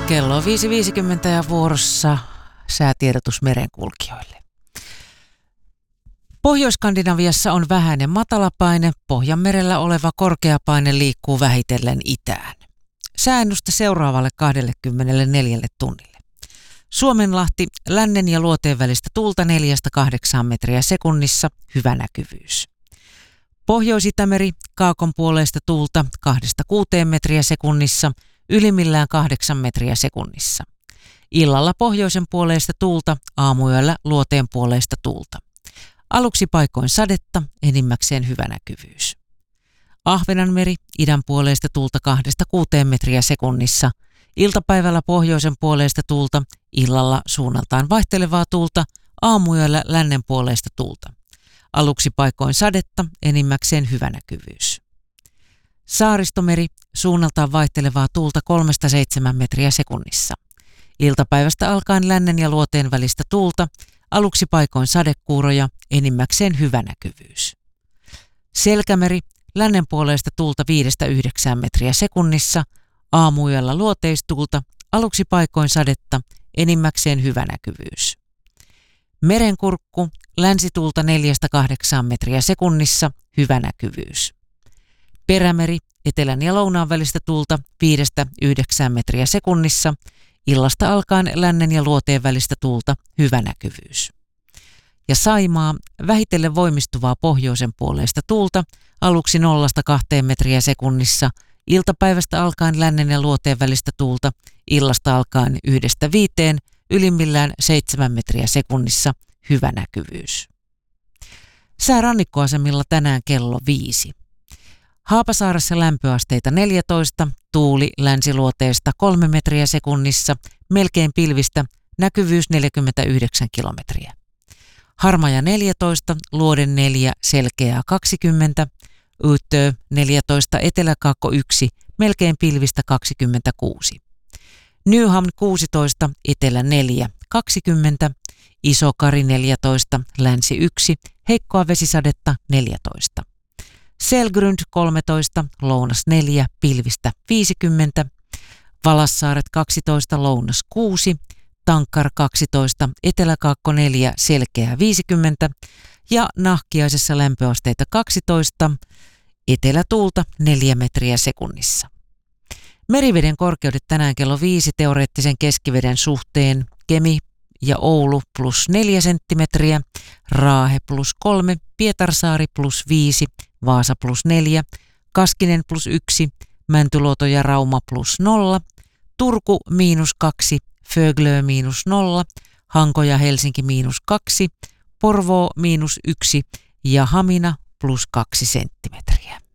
Kello on 5.50 ja vuorossa säätiedotus merenkulkijoille. Pohjois-Skandinaviassa on vähäinen matalapaine, Pohjanmerellä oleva korkeapaine liikkuu vähitellen itään. Sääennuste seuraavalle 24 tunnille. Suomenlahti, lännen ja luoteen välistä tuulta 4-8 metriä sekunnissa, hyvä näkyvyys. Pohjois-Itämeri, kaakon puoleista tuulta 2-6 metriä sekunnissa, ylimmillään 8 metriä sekunnissa. Illalla pohjoisen puoleista tuulta, aamuyöllä luoteen puoleista tuulta. Aluksi paikoin sadetta, enimmäkseen hyvä näkyvyys. Ahvenanmeri, idän puoleista tuulta 2-6 metriä sekunnissa. Iltapäivällä pohjoisen puoleista tuulta, illalla suunnaltaan vaihtelevaa tuulta, aamuyöllä lännen puoleista tuulta. Aluksi paikoin sadetta, enimmäkseen hyvä näkyvyys. Saaristomeri, suunnaltaan vaihtelevaa tuulta 3-7 metriä sekunnissa. Iltapäivästä alkaen lännen ja luoteen välistä tuulta, aluksi paikoin sadekuuroja, enimmäkseen hyvä näkyvyys. Selkämeri, lännen puoleista tuulta 5-9 metriä sekunnissa, aamuyöllä luoteistuulta, aluksi paikoin sadetta, enimmäkseen hyvä näkyvyys. Merenkurkku, länsituulta 4-8 metriä sekunnissa, hyvä näkyvyys. Perämeri, etelän ja lounaan välistä tuulta 5-9 metriä sekunnissa, illasta alkaen lännen ja luoteen välistä tuulta, hyvä näkyvyys. Ja Saimaa, vähitellen voimistuvaa pohjoisen puoleista tuulta, aluksi 0-2 metriä sekunnissa, iltapäivästä alkaen lännen ja luoteen välistä tuulta, illasta alkaen 1-5, ylimmillään 7 metriä sekunnissa, hyvä näkyvyys. Sää rannikkoasemilla tänään kello 5. Haapasaaressa lämpöasteita 14, tuuli länsiluoteesta 3 metriä sekunnissa, melkein pilvistä, näkyvyys 49 kilometriä. Harmaja 14, luoden 4, selkeää 20, Utö 14, eteläkaakko 1, melkein pilvistä 26. Nyhamn 16, etelä 4, 20, Iso-Kari 14, länsi 1, heikkoa vesisadetta 14. Selgrund 13, lounas 4, pilvistä 50, Valassaaret 12, lounas 6, Tankkar 12, eteläkaakko 4, selkeää 50 ja Nahkiaisessa lämpöasteita 12, etelätuulta 4 metriä sekunnissa. Meriveden korkeudet tänään kello 5 teoreettisen keskiveden suhteen: Kemi ja Oulu +4 senttimetriä, Raahe +3, Pietarsaari +5, Vaasa +4, Kaskinen +1, Mäntyluoto ja Rauma +0, Turku -2, Föglö -0, Hanko ja Helsinki -2, Porvoo -1 ja Hamina +2 senttimetriä.